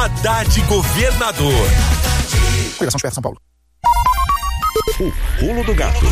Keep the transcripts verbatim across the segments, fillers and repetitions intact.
Haddad Governador. Federação de São Paulo. O pulo do gato.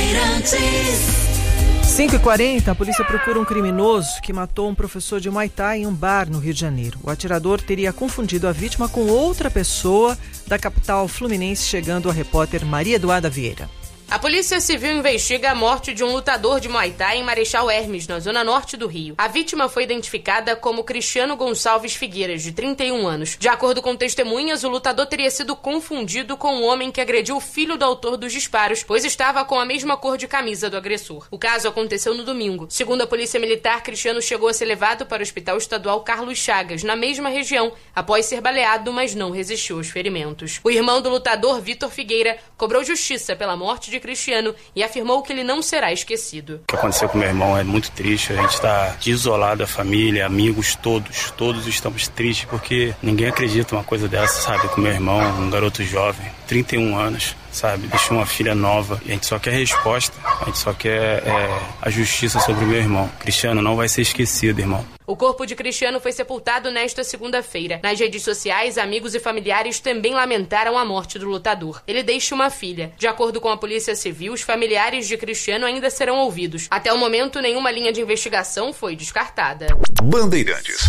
cinco e quarenta, a polícia procura um criminoso que matou um professor de Muay Thai em um bar no Rio de Janeiro. O atirador teria confundido a vítima com outra pessoa da capital fluminense, chegando a repórter Maria Eduarda Vieira. A Polícia Civil investiga a morte de um lutador de Muay Thai em Marechal Hermes, na zona norte do Rio. A vítima foi identificada como Cristiano Gonçalves Figueiras, de trinta e um anos. De acordo com testemunhas, o lutador teria sido confundido com o homem que agrediu o filho do autor dos disparos, pois estava com a mesma cor de camisa do agressor. O caso aconteceu no domingo. Segundo a Polícia Militar, Cristiano chegou a ser levado para o Hospital Estadual Carlos Chagas, na mesma região, após ser baleado, mas não resistiu aos ferimentos. O irmão do lutador, Vitor Figueira, cobrou justiça pela morte de Cristiano e afirmou que ele não será esquecido. O que aconteceu com meu irmão é muito triste. A gente está desolado, a família, amigos, todos, todos estamos tristes porque ninguém acredita uma coisa dessa, sabe? Com meu irmão, um garoto jovem, trinta e um anos, sabe? Deixou uma filha nova e a gente só quer resposta, a gente só quer é, a justiça sobre o meu irmão. Cristiano não vai ser esquecido, irmão. O corpo de Cristiano foi sepultado nesta segunda-feira. Nas redes sociais, amigos e familiares também lamentaram a morte do lutador. Ele deixa uma filha. De acordo com a Polícia Civil, os familiares de Cristiano ainda serão ouvidos. Até o momento, nenhuma linha de investigação foi descartada. Bandeirantes.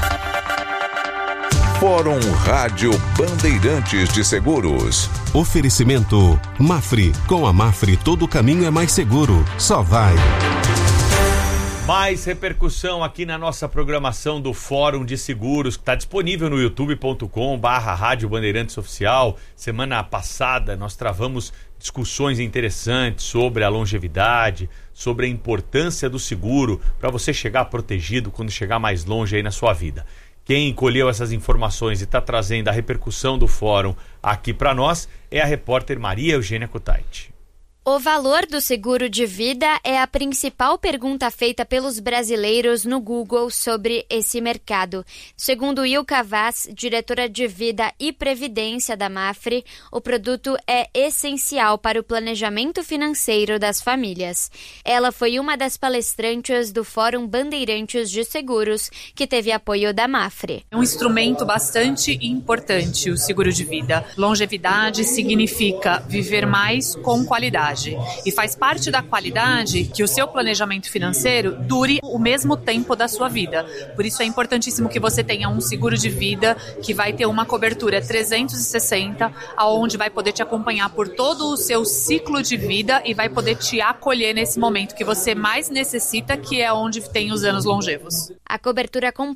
Fórum Rádio Bandeirantes de Seguros. Oferecimento Mafre. Com a Mafre, todo caminho é mais seguro. Só vai. Mais repercussão aqui na nossa programação do Fórum de Seguros, que está disponível no youtube ponto com barra Rádio Bandeirantes Oficial. Semana passada nós travamos discussões interessantes sobre a longevidade, sobre a importância do seguro para você chegar protegido quando chegar mais longe aí na sua vida. Quem colheu essas informações e está trazendo a repercussão do fórum aqui para nós é a repórter Maria Eugênia Kutaiti. O valor do seguro de vida é a principal pergunta feita pelos brasileiros no Google sobre esse mercado. Segundo Ilka Vaz, diretora de Vida e Previdência da Mafre, o produto é essencial para o planejamento financeiro das famílias. Ela foi uma das palestrantes do Fórum Bandeirantes de Seguros, que teve apoio da Mafre. É um instrumento bastante importante, o seguro de vida. Longevidade significa viver mais com qualidade. E faz parte da qualidade que o seu planejamento financeiro dure o mesmo tempo da sua vida. Por isso é importantíssimo que você tenha um seguro de vida que vai ter uma cobertura trezentos e sessenta, aonde vai poder te acompanhar por todo o seu ciclo de vida e vai poder te acolher nesse momento que você mais necessita, que é onde tem os anos longevos. A cobertura completa